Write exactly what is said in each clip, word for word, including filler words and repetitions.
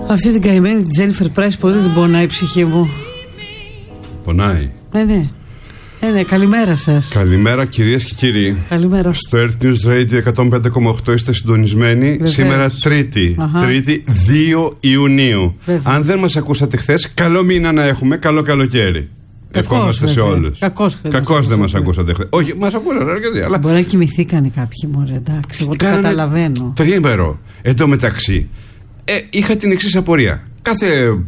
Αυτή την καημένη τη Τζένιφερ Πράις πολύ την πονάει η ψυχή μου. Πονάει. Ναι, ναι. Ναι, ναι. Καλημέρα σας. Καλημέρα κυρίες και κύριοι. Καλημέρα. Στο Earth News Radio εκατόν πέντε κόμμα οκτώ είστε συντονισμένοι. Βεβαίως. Σήμερα Τρίτη, Αχα. Τρίτη δύο Ιουνίου. Βεβαίως. Αν δεν μας ακούσατε χθες, καλό μήνα να έχουμε, καλό καλοκαίρι. Ευχόμαστε σε όλους. Κακώς δεν μας ακούσατε χθες. Όχι, μας ακούσατε αρκετοί. Αλλά... Μπορεί να κοιμηθήκανε κάποιοι, μωρέ, εντάξει. Εγώ το καταλαβαίνω. Τριήμερο. Εν τω μεταξύ, ε, είχα την εξής απορία. Κάθε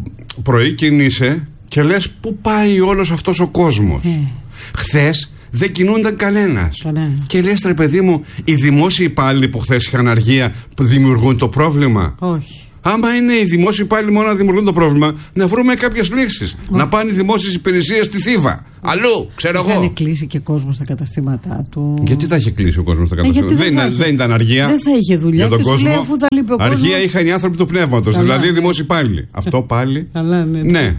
πρωί κινείσαι και λες πού πάει όλος αυτός ο κόσμος. Ε. Χθες δεν κινούνταν κανένας. Κανένα. Και λες, ρε παιδί μου, οι δημόσιοι υπάλληλοι που χθες είχαν αργία που δημιουργούν το πρόβλημα. Όχι. Άμα είναι οι δημόσιοι υπάλληλοι μόνο να δημιουργούν το πρόβλημα, να βρούμε κάποιες λύσεις. Να πάνε οι δημόσιες υπηρεσίες στη Θήβα. Αλλού, ξέρω εγώ. Είχαν κλείσει και κόσμο στα καταστήματά του. Γιατί τα είχε κλείσει ο κόσμος στα καταστήματα. Ε, δεν, δεν, δεν ήταν αργία. Δεν θα είχε δουλειά για τον κόσμο. Λέει, αφού τα λείπει ο κόσμος. Αργία είχαν οι άνθρωποι του πνεύματος, δηλαδή οι δημόσιοι υπάλληλοι. Αυτό πάλι. Καλά, ναι. Ναι.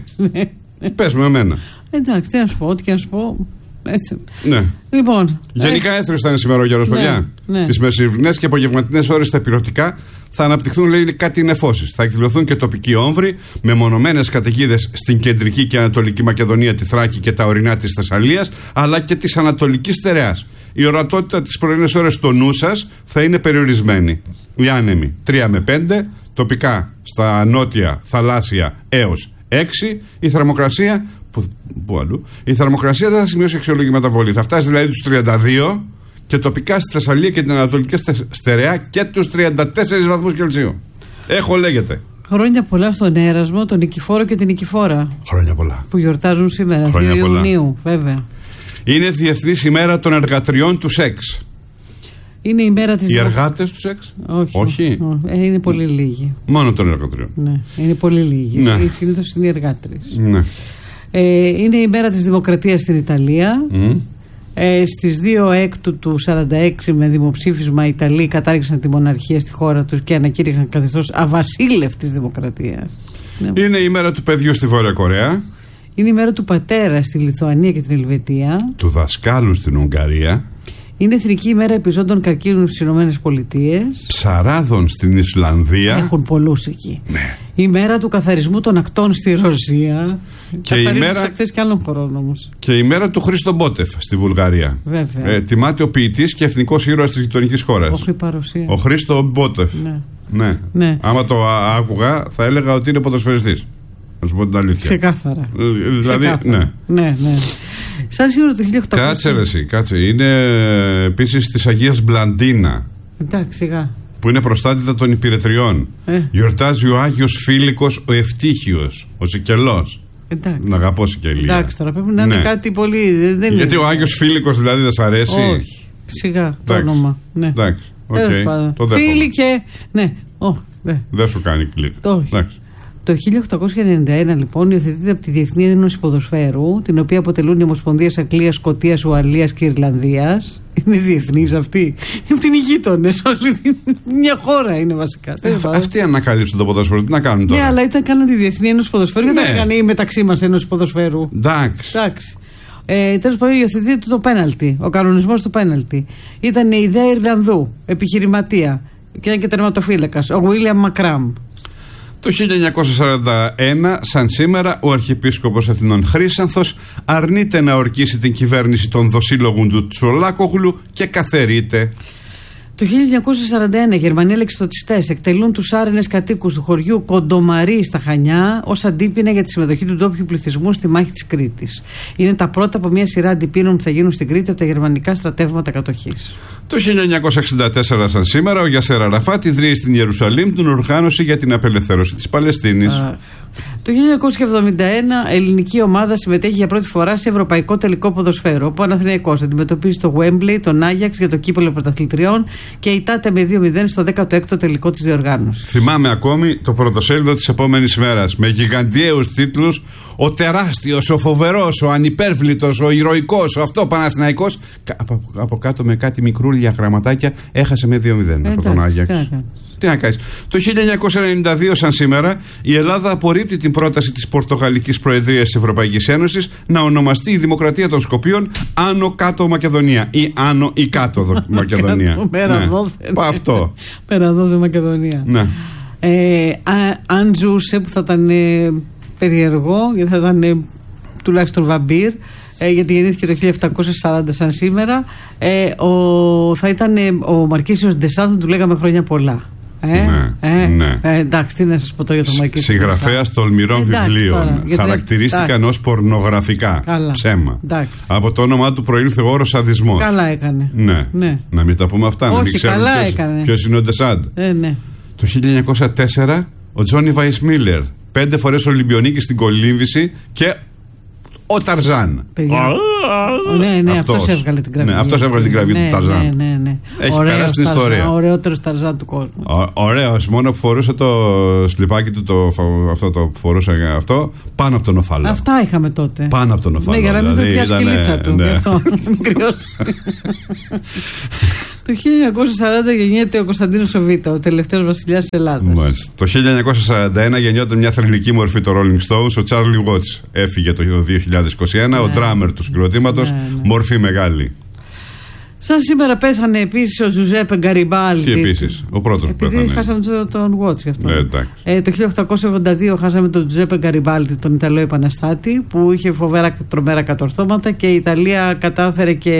Πες με εμένα. Εντάξει, τι να σου πω, ό,τι και να σου πω. Έτσι. Ναι. Λοιπόν, γενικά ε... έθριος θα είναι σήμερα ο καιρός, ναι, παιδιά. Ναι. Τις μεσημβρινές και απογευματινές ώρες στα υπηρετικά θα αναπτυχθούν, λέει, κάτι νεφώσεις. Θα εκδηλωθούν και τοπικοί όμβροι με μονομένες καταιγίδες στην κεντρική και ανατολική Μακεδονία, τη Θράκη και τα ορεινά της Θεσσαλίας, αλλά και της Ανατολικής Στερεάς. Η ορατότητα τις πρωινές ώρες στο νου σας θα είναι περιορισμένη. Οι άνεμοι τρία με πέντε, τοπικά στα νότια θαλάσσια έως έξι, η θερμοκρασία. Που, που αλλού. Η θερμοκρασία δεν θα σημειώσει αξιολογική μεταβολή. Θα φτάσει δηλαδή τους τριάντα δύο και τοπικά στη Θεσσαλία και την Ανατολική Στερεά και τους τριάντα τέσσερις βαθμούς Κελσίου. Έχω, λέγεται. Χρόνια πολλά στον Έρασμο, τον Νικηφόρο και την Νικηφόρα. Χρόνια πολλά. Που γιορτάζουν σήμερα, δύο Ιουνίου, βέβαια. Είναι Διεθνής ημέρα των εργατριών του σεξ. Είναι η μέρα της. Οι εργάτες του σεξ. Όχι. Όχι. Ε, είναι πολύ λίγοι. Μόνο των εργατριών. Ναι, είναι πολύ λίγοι. Ναι. Συνήθως είναι οι εργάτρες. Ναι. Ε, είναι η μέρα της Δημοκρατίας στην Ιταλία. Mm. Ε, στις δύο Έκτου του σαράντα έξι με δημοψήφισμα οι Ιταλοί κατάργησαν τη μοναρχία στη χώρα τους και ανακήρυξαν καθεστώς αβασίλευτης δημοκρατίας. Είναι η μέρα του παιδιού στη Βόρεια Κορέα. Είναι η μέρα του πατέρα στη Λιθουανία και την Ελβετία. Του δασκάλου στην Ουγγαρία. Είναι Εθνική ημέρα επιζώντων καρκίνου στις Ηνωμένες Πολιτείες. Ψαράδων στην Ισλανδία. Έχουν πολλούς εκεί. Ναι. Η μέρα του καθαρισμού των ακτών στη Ρωσία. Και η μέρα... ακτές και άλλων χωρών όμως. Και η μέρα του Χρήστο Μπότεφ στη Βουλγαρία. Βέβαια. Ε, τιμάται ο ποιητής και εθνικός ήρωας της γειτονικής χώρας. Όχι η παρουσία. Ο Χρήστο Μπότεφ. Ναι. Ναι. Ναι. Άμα το άκουγα θα έλεγα ότι είναι ποδοσφαιριστής. Να σου πω την αλήθεια. Ξεκάθαρα. Ε, δηλαδή, Ξεκάθαρα. Ναι. Ναι, ναι. Σαν σήμερα το χίλια οκτακόσια. Κάτσε ρε εσύ, κάτσε. Είναι επίσης της Αγίας Μπλαντίνα. Εντάξει, σιγά. Που είναι προστάτητα των υπηρετριών. Ε. Γιορτάζει ο Άγιος Φίλικος ο Ευτύχιος, ο Σικελός. Εντάξει. Να αγαπώ Σικελία. Εντάξει, τώρα πρέπει να είναι, ναι, κάτι πολύ. Δεν γιατί είναι. Ο Άγιος Φίλικος δηλαδή δεν σ' αρέσει. Όχι. Σιγά το όνομα. Ναι. Εντάξει. Okay. Φίλικε. Ναι. Oh, ναι. Δεν σου κάνει κλικ. Το Το χίλια οκτακόσια ενενήντα ένα λοιπόν υιοθετείται από τη Διεθνή Ένωση Ποδοσφαίρου, την οποία αποτελούν οι Ομοσπονδίες Αγγλίας, Σκωτίας, Ουαλίας και Ιρλανδίας. Είναι διεθνής αυτή. Αυτή είναι οι γείτονες. Όλη μια χώρα είναι βασικά. Ε, αυτοί ανακαλύψαν το ποδόσφαιρο. Τι να κάνουν τώρα. Ναι, αλλά ήταν κάναν τη Διεθνή Ένωση Ποδοσφαίρου, γιατί δεν έκανε η μεταξύ μας Ένωση Ποδοσφαίρου. Εντάξει. Εντάξει. Ε, τέλος πάντων, υιοθετείται το πέναλτι. Ο κανονισμός του πέναλτι. Ήταν η ιδέα Ιρλανδού, επιχειρηματία. Και ήταν και τερματοφύλακας, ο Βίλιαμ Μακράμ. Το χίλια εννιακόσια σαράντα ένα, σαν σήμερα, ο Αρχιεπίσκοπος Αθηνών Χρύσανθος αρνείται να ορκίσει την κυβέρνηση των δοσύλλογων του Τσολάκογλου και καθαιρείται. Το χίλια εννιακόσια σαράντα ένα οι Γερμανοί αλεξιπτωτιστές εκτελούν τους άρενες κατοίκους του χωριού Κοντομαρί στα Χανιά ως αντίπεινα για τη συμμετοχή του ντόπιου πληθυσμού στη μάχη της Κρήτης. Είναι τα πρώτα από μια σειρά αντιπίνων που θα γίνουν στην Κρήτη από τα γερμανικά στρατεύματα κατοχής. Το χίλια εννιακόσια εξήντα τέσσερα, σαν σήμερα, ο Γιασέρ Αραφάτ ιδρύει στην Ιερουσαλήμ την οργάνωση για την απελευθέρωση της Παλαιστίνης. Α, το χίλια εννιακόσια εβδομήντα ένα ελληνική ομάδα συμμετέχει για πρώτη φορά σε ευρωπαϊκό τελικό ποδοσφαίρο. Ο Παναθηναϊκός αντιμετωπίζει το Wembley, τον Άγιαξ για το κύπελλο πρωταθλητριών και ητάται με δύο μηδέν στο δέκατο έκτο τελικό της διοργάνωσης. Θυμάμαι ακόμη το πρωτοσέλιδο της επόμενης μέρας με γιγαντιαίους τίτλους. Ο τεράστιος, ο φοβερός, ο ανυπέρβλητος, ο ηρωικός, ο αυτό Παναθηναϊκός. Από, από κάτω με κάτι μικρούλια γραμματάκια έχασε με δύο μηδέν από τον Άγιαξ. Τι να κάνεις. Το χίλια εννιακόσια ενενήντα δύο, σαν σήμερα, η Ελλάδα απορρίπτει την πρόταση της Πορτογαλικής Προεδρίας της Ευρωπαϊκής Ένωσης να ονομαστεί η Δημοκρατία των Σκοπίων Άνω Κάτω Μακεδονία ή Άνω ή Κάτω Μακεδονία. Πέρα ναι. δόθε. Αυτό. Πέρα δόθε Μακεδονία. Ναι. Ε, α, αν ζούσε, που θα ήταν ε, περιεργό, γιατί θα ήταν ε, τουλάχιστον βαμπύρ, ε, γιατί γεννήθηκε το χίλια επτακόσια σαράντα σαν σήμερα, ε, ο, θα ήταν ε, ο Μαρκίσιος Ντεσάντ, θα του λέγαμε χρόνια πολλά. Ε, ναι, ε, ναι. Ε, εντάξει, τι να σας πω τώρα για το Μαρκίσιο. Συγγραφέας τολμηρών εντάξει, βιβλίων. Τώρα, γιατί, χαρακτηρίστηκαν ως πορνογραφικά. Καλά, ψέμα. Εντάξει. Από το όνομά του προήλθε ο όρος σαδισμός. Καλά έκανε. Ναι. Ναι. Να μην τα πούμε αυτά. Όχι, να μην ξέρουμε καλά ποιος, έκανε. ποιος είναι ο Ντεσάντ. Ε, ναι. Το χίλια εννιακόσια τέσσερα ο Τζόνι Βαϊσμίλερ. Πέντε φορές Ολυμπιονίκη στην κολύμβηση και ο Ταρζάν. Ναι, ναι, αυτός έβγαλε την κραβή. Ναι, αυτός έβγαλε την κραβή του Ταρζάν. Ναι, ναι, ναι. Έχει περάσει την ιστορία. Ο ωραιότερος Ταρζάν του κόσμου. Ωραίος, μόνο που φορούσε το σλιπάκι του, το, αυτό το που φορούσε αυτό, πάνω από τον οφαλό. Αυτά είχαμε τότε. Πάνω από τον οφαλό. Ναι, για να μην τον πιάσει η λίτσα του. Γι' αυτό μην κρυώσει. Το χίλια εννιακόσια σαράντα γεννιέται ο Κωνσταντίνος ο Β', ο τελευταίος βασιλιάς της Ελλάδας. Το χίλια εννιακόσια σαράντα ένα γεννιόταν μια θρυλική μορφή το Rolling Stones, ο Charlie Watts. Έφυγε το δύο χιλιάδες είκοσι ένα, ναι. Ο ντράμερ του συγκροτήματος, ναι, ναι. Μορφή μεγάλη. Σαν σήμερα πέθανε επίσης ο Τζουζέπε Γκαριμπάλντι. Τι επίσης, ο πρώτος που πέθανε. Επειδή χάσαμε τον Watts γι' αυτό. Ναι, ε, το χίλια οκτακόσια ογδόντα δύο χάσαμε τον Τζουζέπε Γκαριμπάλντι, τον Ιταλό επαναστάτη, που είχε φοβερά τρομερά κατορθώματα και η Ιταλία κατάφερε και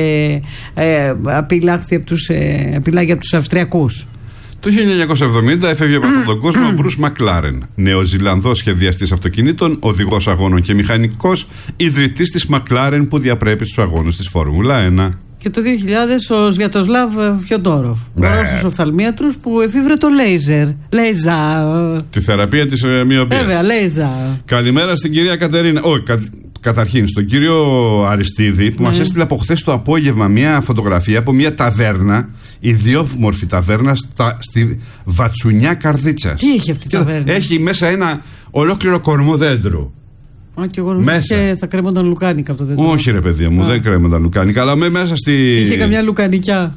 ε, απειλάγει από τους, ε, από τους Αυστριακούς. Το χίλια εννιακόσια εβδομήντα έφευγε από αυτόν τον κόσμο ο Μπρους Μακλάρεν, Νεοζηλανδός σχεδιαστής αυτοκινήτων, οδηγός αγώνων και μηχανικός, ιδρυτής της Μακλάρεν που διαπρέπει στους αγώνες της Φόρμουλα ένα. Και το δύο χιλιάδες ο Σβιατοσλάβ Φιοντόροφ, ο Ρώσος οφθαλμίατρος που εφήβρε το λέιζερ. Λέιζα. Τη θεραπεία της ε, μοιοπίας. Βέβαια, λέιζα. Καλημέρα στην κυρία Κατερίνα. Όχι, κα, καταρχήν στον κύριο Αριστίδη που ναι. μας έστειλε από χθες το απόγευμα μια φωτογραφία από μια ταβέρνα, ιδιόμορφη ταβέρνα στα, στη Βατσουνιά Καρδίτσας. Τι έχει αυτή η ταβέρνα? Έχει μέσα ένα ολόκληρο κορμό δέντρου. Α, και εγώ νομίζω θα κρέμονταν λουκάνικα από το δέντρο. Όχι ρε παιδιά μου, Α. δεν κρέμονταν λουκάνικα, αλλά με μέσα στη... Είχε καμιά λουκανικιά.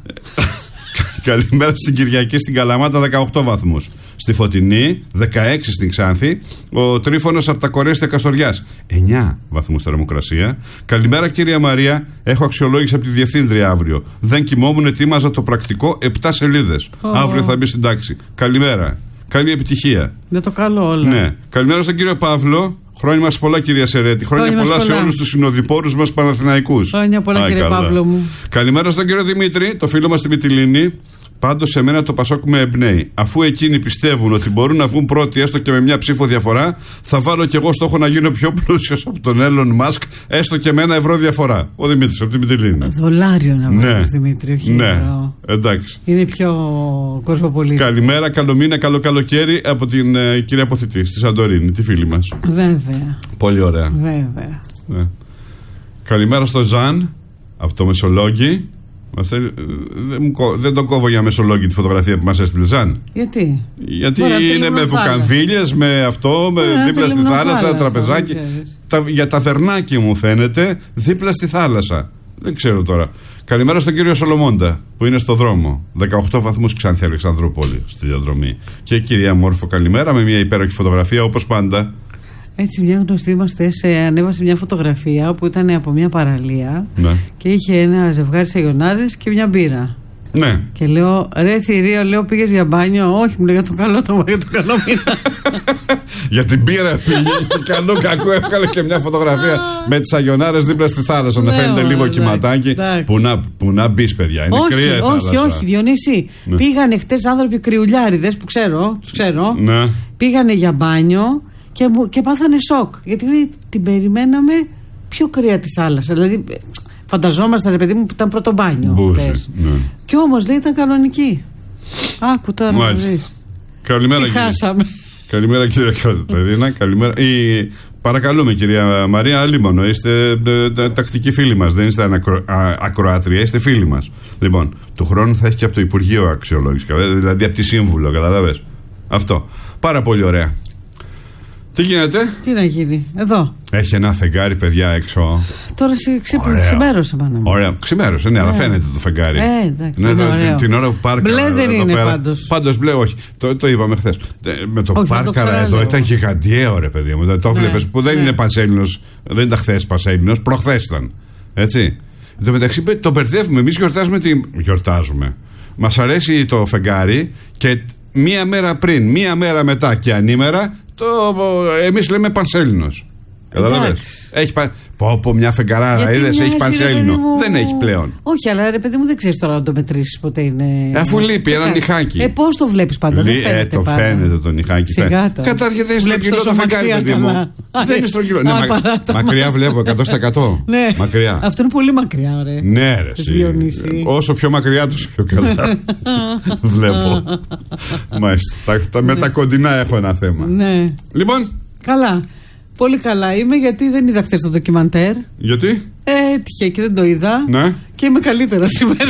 Καλημέρα στην Κυριακή στην Καλαμάτα δεκαοκτώ βαθμούς. Στη Φωτεινή δεκαέξι στην Ξάνθη. Ο Τρίφωνος από τα Κορέσια Καστοριάς εννιά βαθμούς θερμοκρασία. Καλημέρα κυρία Μαρία. Έχω αξιολόγηση από τη Διευθύντρια αύριο. Δεν κοιμόμουν, ετοίμαζα το πρακτικό επτά σελίδες. Oh. Αύριο θα μπει στην τάξη. Καλημέρα. Καλή επιτυχία. Δεν το καλό όλα. Ναι. Καλημέρα στον κύριο Παύλο. Χρόνια μας πολλά κυρία Σερέτη. Χρόνια, Χρόνια πολλά, πολλά σε όλους τους συνοδοιπόρους μας Παναθηναϊκούς. Χρόνια πολλά Α, κύριε καλά. Παύλο μου. Καλημέρα στον κύριο Δημήτρη, το φίλο μας στη Μυτιλήνη. Πάντως σε μένα το Πασόκ με εμπνέει. Αφού εκείνοι πιστεύουν ότι μπορούν να βγουν πρώτοι έστω και με μια ψήφο διαφορά, θα βάλω κι εγώ στόχο να γίνω πιο πλούσιος από τον Έλλον Μάσκ, έστω και με ένα ευρώ διαφορά. Ο Δημήτρης από τη Μυτιλήνη. Δολάριο να βάλεις, ναι. Δημήτρη, όχι ναι. ευρώ. Εντάξει. Είναι πιο κοσμοπολίτη. Καλημέρα, καλό μήνα, καλό καλοκαίρι από την ε, κυρία Αποθητή στη Σαντορίνη, τη φίλη μας. Βέβαια. Πολύ ωραία. Βέβαια. Ναι. Καλημέρα στο Ζαν από το Μεσολόγγι. Δεν τον κόβω για Μεσολόγγι τη φωτογραφία που μας έστειλε Ζαν. Γιατί? Γιατί Μπορεί είναι με βουκαμβίλιες, με αυτό, με Μπορεί δίπλα στη θάλασσα, θάλασσα τραπεζάκι. Τα, για ταβερνάκι μου φαίνεται, δίπλα στη θάλασσα. Δεν ξέρω τώρα. Καλημέρα στον κύριο Σολομώντα που είναι στο δρόμο. δεκαοκτώ βαθμούς Ξάνθη Αλεξανδρούπολη στη διαδρομή. Και η κυρία Μόρφο, καλημέρα με μια υπέροχη φωτογραφία όπως πάντα. Έτσι, μια γνωστή μας ανέβασε μια φωτογραφία που ήταν από μια παραλία ναι. και είχε ένα ζευγάρι σαγιονάρες και μια μπύρα. Ναι. Και λέω, ρε Θηρίο, λέω, πήγες για μπάνιο? Όχι, μου λέει, για το καλό το για το καλό μήνα. Για την μπύρα πήγε και καλό κακό έβγαλε και μια φωτογραφία με τις σαγιονάρες δίπλα στη θάλασσα. Να φαίνεται λίγο κυματάκι. Που να, που να μπεις, παιδιά. Είναι όχι, κρύα η θάλασσα. Όχι, όχι, Διονύση. Ναι. Πήγανε χτες άνθρωποι κρυουλιάριδες που ξέρω, τους ξέρω. Ναι. Πήγανε για μπάνιο. Και, και πάθανε σοκ. Γιατί λέει, την περιμέναμε πιο κρύα τη θάλασσα. Δηλαδή, φανταζόμαστε, ρε παιδί μου, που ήταν πρώτο μπάνιο. Ναι. Και όμως λέει, ήταν κανονική. Άκου τώρα να δεις. Καλημέρα, τι χάσαμε. Καλημέρα, κυρία Κατερίνα. Καλημέρα. Η... Παρακαλούμε, κυρία Μαρία, αλίμονο. Είστε τακτικοί φίλοι μας. Δεν είστε ανακρο... ακροάτρια, είστε φίλοι μας. Λοιπόν, του χρόνου θα έχει και από το Υπουργείο αξιολόγηση. Δηλαδή από τη Σύμβουλο, καταλαβες. Αυτό. Πάρα πολύ ωραία. Τι γίνεται? Τι να γίνει, εδώ. Έχει ένα φεγγάρι, παιδιά, έξω. Τώρα ξημέρωσε πάνω μου. Ωραία, ξημέρωσε, ναι, αλλά φαίνεται το φεγγάρι. Ε, εντάξει. Ναι, είναι το, ωραίο. Την ώρα που πάρκαρα. Μπλε δεν είναι πάντως. Πάντως μπλε, όχι. Το, το είπαμε χθες. Με το όχι, πάρκαρα εδώ ήταν γιγαντιαίο, ρε παιδί μου. Το βλέπεις ναι, που δεν ναι. είναι Πανσέλινος, δεν ήταν χθες Πανσέλινος, προχθές ήταν. Έτσι. Εν τω μεταξύ το μπερδεύουμε. Εμείς γιορτάζουμε τι. Γιορτάζουμε. Μας αρέσει το φεγγάρι και μία μέρα πριν, μία μέρα μετά και ανήμερα Εμείς λέμε Πανσέλινος. Καταλαβαίνεις. Έχει πα... πω, πω, μια φεγγαράρα, είδες, έχει Πανσέλινο. Μου... Δεν έχει πλέον. Όχι, αλλά ρε παιδί μου, δεν ξέρεις τώρα να το μετρήσεις ποτέ είναι. Αφού λείπει ένα νυχάκι. Ε, πώς το βλέπεις πάντα, Λί... δεν φαίνεται. Ε, το πάντα. Φαίνεται το νυχάκι. Καταρχήν δεν είναι στρογγυλό το φεγγάρι, παιδί μου. Δεν είναι στρογγυλό. Ναι, μακριά βλέπω εκατό τοις εκατό. Μακριά. Αυτό είναι πολύ μακριά, ρε. Ναι, ρε. Όσο πιο μακριά, τόσο πιο καλά. Βλέπω. Μάλιστα. Με τα κοντινά έχω ένα θέμα. Λοιπόν. Καλά. Πολύ καλά είμαι, γιατί δεν είδα χθες το ντοκιμαντέρ. Γιατί? Ε, τυχαία και δεν το είδα. Ναι. Και είμαι καλύτερα σήμερα.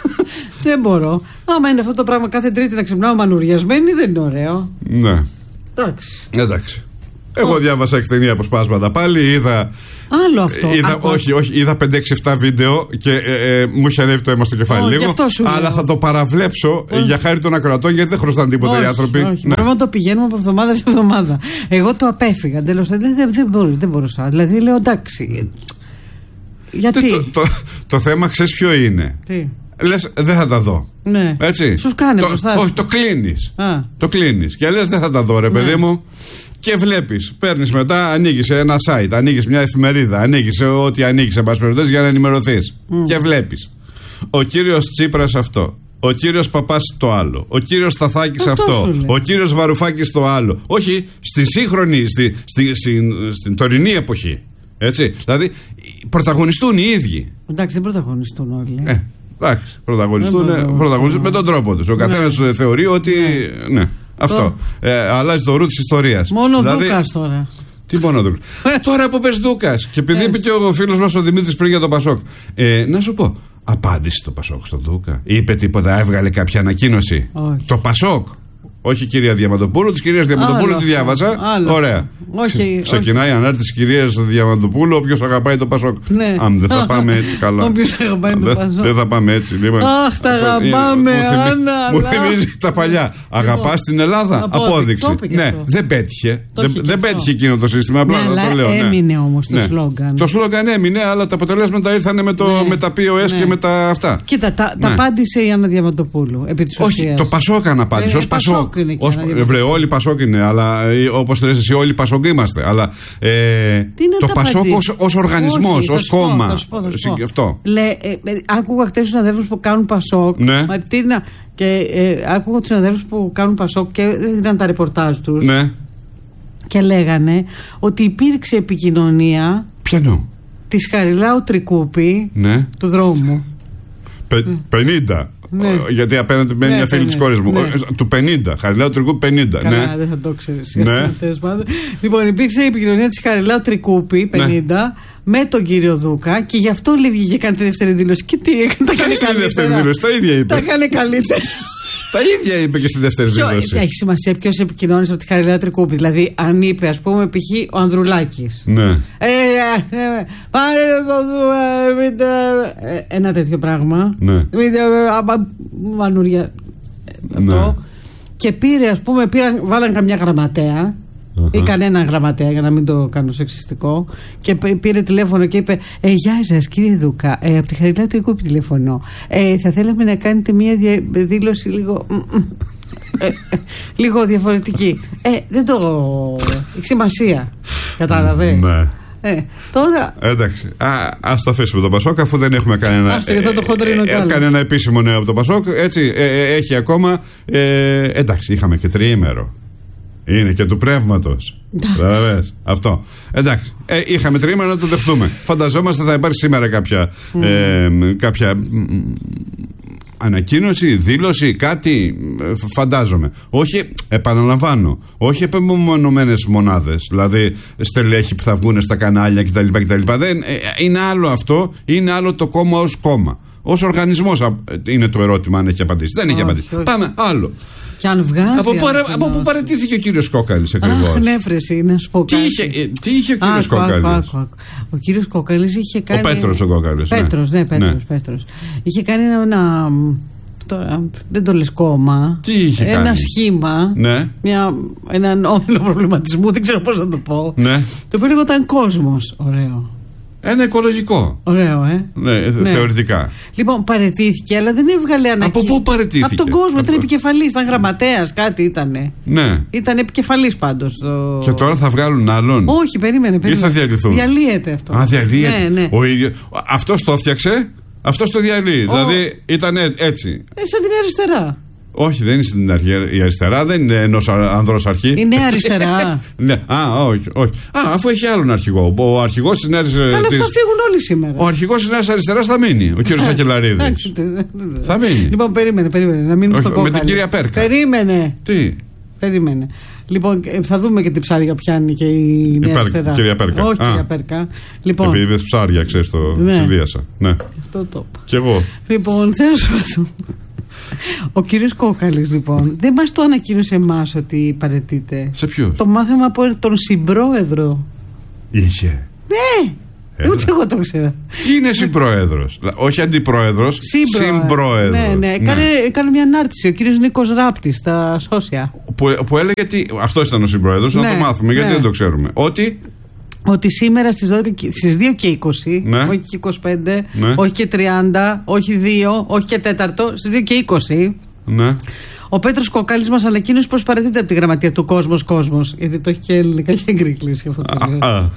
Δεν μπορώ. Άμα είναι αυτό το πράγμα κάθε Τρίτη να ξυπνάω μανουριασμένη, δεν είναι ωραίο. Ναι. Εντάξει. Εντάξει. Εγώ oh. διάβασα εκτενή αποσπάσματα πάλι, είδα. Άλλο αυτό. Είδα, όχι, όχι, είδα πέντε έξι επτά βίντεο και ε, ε, μου είχε ανέβει το αίμα στο κεφάλι oh, λίγο. Αλλά λέω. Θα το παραβλέψω oh. για χάρη των ακροατών, γιατί δεν χρωστάνε τίποτα όχι, οι άνθρωποι. Όχι, ναι. Μπορούμε να το πηγαίνουμε από εβδομάδα σε εβδομάδα. Εγώ το απέφυγα. Τέλος, δεν, δεν, δεν, μπορώ, δεν μπορούσα. Δηλαδή λέω εντάξει. Γιατί. Το, το, το, το θέμα ξέρεις ποιο είναι. Τι. Λες δεν θα τα δω. Ναι. Έτσι. Σου κάνει μπροστά. Όχι, το κλείνεις. Το κλείνεις. Και λες δεν θα τα δω, ρε παιδί ναι. μου. Και βλέπεις, παίρνεις μετά, ανοίγεις ένα site, ανοίγεις μια εφημερίδα, ανοίγεις ό,τι ανοίγεις εν πάση περιπτώσει για να ενημερωθείς. Mm. Και βλέπεις ο κύριος Τσίπρας αυτό, ο κύριος Παπάς το άλλο, ο κύριος Σταθάκης αυτό, αυτό ο κύριος Βαρουφάκης το άλλο. Όχι, στη σύγχρονη, στη, στη, στη, στην τωρινή εποχή. Έτσι. Δηλαδή, πρωταγωνιστούν οι ίδιοι. Εντάξει, δεν πρωταγωνιστούν όλοι. Ε, εντάξει, πρωταγωνιστούν, πρωταγωνιστούν με τον τρόπο τους. Ο καθένας ναι. θεωρεί ότι. Ναι. ναι. Αυτό. Ε, αλλάζει το ρου της ιστορίας. Μόνο δηλαδή, Δούκας τώρα. Τι μόνο Δούκας. Τώρα που πες Δούκας. Και επειδή ε. είπε και ο φίλος μας ο Δημήτρης πριν για το Πασόκ. Ε, να σου πω, απάντησε το Πασόκ στον Δούκα? Είπε τίποτα, έβγαλε κάποια ανακοίνωση? Όχι. Το Πασόκ. Όχι η κυρία Διαμαντοπούλου, τη κυρία Διαμαντοπούλου τη διάβασα. Άλλο. Ωραία. Όχι, ξεκινάει η ανάρτηση τη κυρία Διαμαντοπούλου. Όποιος αγαπάει το Πασόκ. Ναι. Αν δεν θα πάμε έτσι καλά. Όποιος αγαπάει το Πασόκ. Δεν θα πάμε έτσι. Αχ, τα αγαπάμε, Άννα. Μου θυμίζει τα παλιά. Αγαπάς την Ελλάδα? Απόδειξη. Ναι, δεν πέτυχε. Δεν πέτυχε εκείνο το σύστημα. Απλά το λέω. Έμεινε όμως το σλόγγαν. Το σλόγγαν έμεινε, αλλά τα αποτελέσματα ήρθαν με τα πι ο ες και με τα αυτά. Κοίτα, τα απάντησε η Άννα Διαμαντοπούλου. Όχι, το Πασόκ αναπάντησε ω Πασόκ. Ως, βρε, όλοι Πασόκ είναι, αλλά όπως λες εσύ, όλοι Πασόκ είμαστε. Αλλά ε, το Πασόκ ως οργανισμός, ως κόμμα. Αυτό. Λέ, ε, ε, άκουγα χτες τους συναδέλφους που κάνουν Πασόκ. Ναι. Μαρτίνα, και ε, άκουγα τους συναδέλφους που κάνουν Πασόκ και δεν ήταν τα ρεπορτάζ τους. Ναι. Και λέγανε ότι υπήρξε επικοινωνία. Ποιανού? Της Χαριλάου Τρικούπη, ναι. του δρόμου. Πε, πενήντα. Ναι. Γιατί απέναντι με ναι, μια φίλη ναι, της κόρης μου. Ναι. Του πενήντα. Χαριλάου Τρικούπη πενήντα. Καλά, ναι. δεν θα το ξέρεις. Ναι. Λοιπόν, υπήρξε η επικοινωνία της Χαριλάου Τρικούπη πενήντα ναι. με τον κύριο Δούκα και γι' αυτό βγήκε κάνει τη δεύτερη δήλωση. Και τι έκανε, τα έκανε καλύτερα. Δεύτερη δήλωση, τα ίδια είπε. Τα έκανε καλύτερα. Τα ίδια είπε και στη δεύτερη δήλωση. Έχει σημασία ποιος επικοινώνησε από τη Χαριλάου Τρικούπη. Δηλαδή, αν είπε, ας πούμε, π.χ. ο Ανδρουλάκης. Ναι. Ε, πάρε το δούμε. Ένα τέτοιο πράγμα. Ναι. Μανουριά. Αυτό. Και πήρε, ας πούμε, πήραν, βάλαν καμιά γραμματέα. Uh-huh. Ή κανένα γραμματέα, για να μην το κάνω σεξιστικό. Και πήρε τηλέφωνο και είπε: ε, Γεια σας, κύριε Δούκα. Ε, από τη Χαριλάου Τρικούπη τηλεφωνώ. Ε, θα θέλαμε να κάνετε μια δια... δήλωση λίγο. ε, λίγο διαφορετική. Ε, δεν το. Έχει σημασία. Κατάλαβε. Ναι. Ε, τώρα... Εντάξει. Α, ας το αφήσουμε τον Πασόκ, αφού δεν έχουμε κανένα, Άστε, ε, το ε, ε, κανένα επίσημο νέο από τον Πασόκ. Έτσι, ε, ε, έχει ακόμα. Ε, εντάξει, είχαμε και τριήμερο. Είναι και του πνεύματος. Καταλαβες. Αυτό. Εντάξει. Ε, είχαμε τριήμερο να το δεχτούμε. Φανταζόμαστε θα υπάρχει σήμερα κάποια. Mm. Ε, κάποια ανακοίνωση, δήλωση, κάτι. Φαντάζομαι. Όχι, επαναλαμβάνω, όχι επεμονωμένες μονάδες. Δηλαδή στελέχη που θα βγουν στα κανάλια κτλ. κτλ. Δεν, ε, είναι άλλο αυτό, είναι άλλο το κόμμα ως κόμμα. Ως οργανισμός είναι το ερώτημα, αν έχει απαντήσει. Δεν έχει όχι, απαντήσει. Όχι. Πάμε, άλλο. Και αν βγάζει. Από, παρα, από πού παραιτήθηκε ο κύριος Κόκαλης ακριβώς? Αχ, νεύρεση, να σου πω κάτι. Τι είχε, ε, τι είχε ο κύριος άκου, Κόκαλης? Άκου, άκου, άκου. Ο κύριος Κόκαλης είχε κάνει. Ο Πέτρος ο Κόκαλης. Πέτρος, ναι, ναι Πέτρος, ναι. Πέτρος. Είχε κάνει ένα. Τώρα, δεν το λες κόμμα. Τι είχε ένα κάνει? σχήμα. Ναι. Μια, έναν όμιλο προβληματισμού, δεν ξέρω πώς να το πω. Ναι. Το οποίο λεγόταν Κόσμος. Ωραίο. Ένα οικολογικό. Ωραίο, ε. Ναι, ναι, θεωρητικά. Λοιπόν, παραιτήθηκε, αλλά δεν έβγαλε ανακοίνωση. Από πού παραιτήθηκε? Από τον κόσμο, από... ήταν επικεφαλής, ήταν γραμματέας, κάτι ήτανε. Ναι. Ήταν επικεφαλής πάντως. Το... Και τώρα θα βγάλουν άλλον. Όχι, περίμενε, περίμενε. Ή θα διαλυθούν. Διαλύεται αυτό. Α, διαλύεται. Ναι, ναι. Ο ίδιο... Αυτός το έφτιαξε, αυτός το διαλύει. Ο... Δηλαδή ήταν έτσι. Ε, σαν την αριστερά. Όχι, δεν είναι στην αρχή. Η αριστερά δεν είναι ενός ανδρός αρχή. Είναι αριστερά. Ναι, α, όχι, όχι. Α, αφού έχει άλλον αρχηγό. Ο αρχηγός της Νέας Αριστεράς. Καλά, θα φύγουν όλοι σήμερα. Ο αρχηγός της Νέας Αριστεράς θα μείνει. Ο κύριος Σακελαρίδης. Θα μείνει. Λοιπόν, περίμενε, περίμενε. Να μείνουμε στο κόκκαλο. Με την κυρία Πέρκα. Περίμενε. Τι. Περίμενε. Λοιπόν, θα δούμε και τι ψάρια πιάνει και η Νέα Αριστερά. Κυρία Πέρκα. Όχι, κυρία Πέρκα. Λοιπόν. Επειδή είδες ψάρια, ξέρεις, το συνδύασα. Ναι. Αυτό το είπα. Κι εγώ. Λοιπόν, θέλω να σου πω. Ο κύριος Κόκαλης, λοιπόν, δεν μας το ανακοίνωσε εμάς ότι παραιτείται. Σε ποιους? Το μάθαμε από τον συμπρόεδρο. Είχε. Ναι. Έλα. Ούτε εγώ το ξέρω. Τι είναι συμπρόεδρος? Όχι αντιπρόεδρος. Συμπρόεδρος. Ναι, ναι. Έκανε, ναι. έκανε μια ανάρτηση ο κύριος Νίκος Ράπτης στα σώσια. Που, που έλεγε ότι. Αυτό ήταν ο συμπρόεδρος, ναι, να το μάθουμε, γιατί ναι. δεν το ξέρουμε. Ότι. Ότι σήμερα στις, δώδεκα, στις δύο και είκοσι, ναι. όχι και είκοσι πέντε, ναι. όχι και τριάντα, όχι δύο, όχι και τέταρτο, στις δύο και είκοσι, ναι. ο Πέτρος Κοκάλης μας ανακοίνωσε πως παραιτείται από τη γραμματεία του Κόσμος Κόσμος. Γιατί το έχει και ελληνικά και εγκρίκληση αυτό το λέω.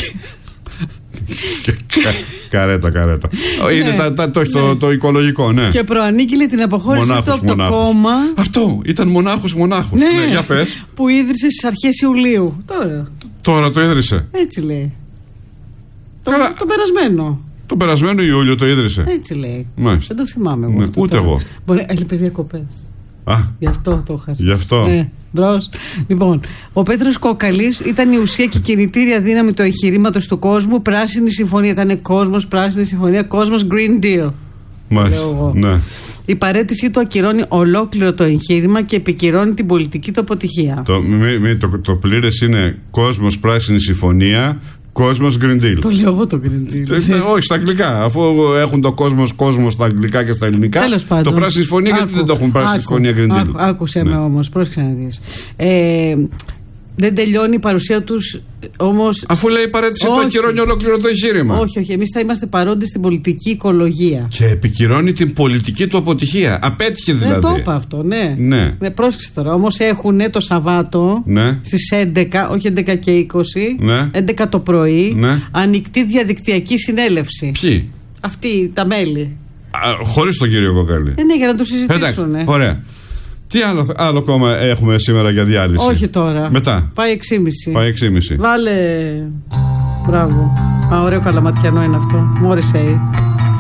Καρέτα, καρέτα. Είναι τα, τα, το, το, το οικολογικό, ναι. Και προανήγγειλε την αποχώρηση του από το κόμμα. Αυτό, ήταν μονάχος μονάχος. Ναι, ναι, για πες. Που ίδρυσε στις αρχές Ιουλίου. Τώρα. Τώρα το ίδρυσε. Έτσι λέει. Το, το περασμένο. Το περασμένο Ιούλιο το ίδρυσε. Έτσι λέει. Μάλιστα. Δεν το θυμάμαι εγώ. Ναι, αυτό ούτε τώρα. εγώ. Μπορεί, έλειπες διακοπές. Α. Γι' αυτό το χάσα. Γι' αυτό. Ναι, μπρος. Λοιπόν, ο Πέτρος Κόκαλης ήταν η ουσία και η κινητήρια δύναμη του εγχειρήματος του κόσμου. Πράσινη συμφωνία. Ήταν κόσμος, πράσινη συμφωνία, κόσμος Green Deal. Μάλιστα. Ναι. Η παραίτησή του ακυρώνει ολόκληρο το εγχείρημα και επικυρώνει την πολιτική του αποτυχία. Το, μη, μη, το, το πλήρες είναι κόσμος, πράσινη συμφωνία, κόσμος Green Deal. Το λέω εγώ το Green Deal. Ε, όχι, στα αγγλικά. Αφού έχουν το κόσμος, κόσμος στα αγγλικά και στα ελληνικά. Τέλος πάντων. Το πράσινη συμφωνία, άκου, γιατί δεν το έχουν πράσινη άκου, συμφωνία Green Deal. Άκου, άκουσε ναι. με όμως, πρόσεξε να δεις. Ε, δεν τελειώνει η παρουσία τους όμως. Αφού λέει παρέτηση, το ακυρώνει ολόκληρο το εγχείρημα. Όχι, όχι. Εμείς θα είμαστε παρόντες στην πολιτική οικολογία. Και επικυρώνει την πολιτική του αποτυχία. Απέτυχε δηλαδή. Δεν το είπα αυτό, ναι. ναι. ναι πρόσεξε τώρα. Όμως έχουν το Σαββάτο ναι. στις έντεκα, όχι έντεκα και είκοσι, ναι. έντεκα το πρωί, ναι. ανοιχτή διαδικτυακή συνέλευση. Ποιοι? Αυτοί, τα μέλη. Χωρίς τον κύριο Κοκάλη. Ε, ναι, για να το συζητήσουν. Εντάξει, ωραία. Τι άλλο, άλλο κόμμα έχουμε σήμερα για διάλυση? Όχι τώρα. Μετά. Πάει έξι και μισή. Πάει έξι και μισή. Βάλε. Μπράβο. Α, ωραίο καλαματιανό είναι αυτό. Μόρισεϊ.